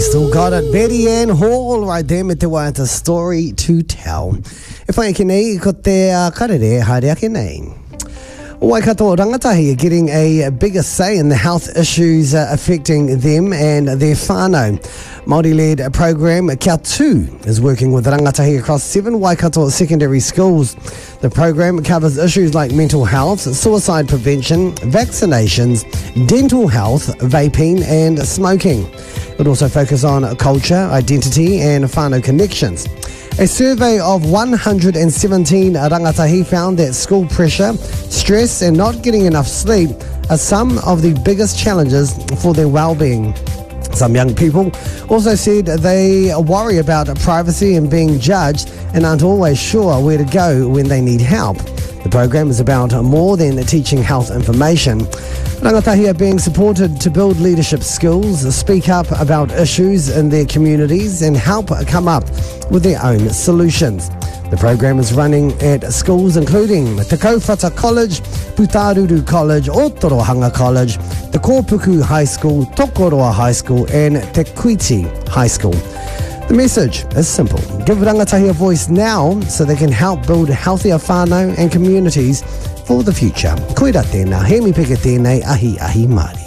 still got it. Betty Ann Hall right there me te waiata story to tell. E whai ke nei, ko te karere haere ake nei. Waikato rangatahi are getting a bigger say in the health issues affecting them and their whānau. Māori-led program Kia Tū is working with rangatahi across 7 Waikato secondary schools. The program covers issues like mental health, suicide prevention, vaccinations, dental health, vaping and smoking. It also focuses on culture, identity and whānau connections. A survey of 117 rangatahi found that school pressure, stress and not getting enough sleep are some of the biggest challenges for their well-being. Some young people also said they worry about privacy and being judged and aren't always sure where to go when they need help. The program is about more than teaching health information. Rangatahi are being supported to build leadership skills, speak up about issues in their communities and help come up with their own solutions. The program is running at schools including Te Kaupata College, Putaruru College, Otorohanga College, Te Kōpuku High School, Tokoroa High School and Te Kuiti High School. The message is simple. Give rangatahi a voice now so they can help build healthier whānau and communities for the future. Koira tēnā, he mi peke tēnei ahi Māori.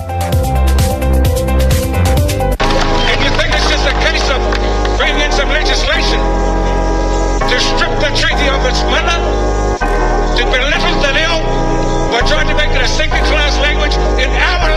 And you think it's just a case of bringing in some legislation to strip the treaty of its mana, to belittle the reo, by trying to make it a second-class language in our